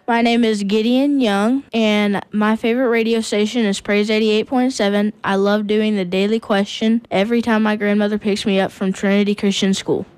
My name is Gideon Young, and my favorite radio station is Praise 88.7. I love doing the daily question every time my grandmother picks me up from Trinity Christian School.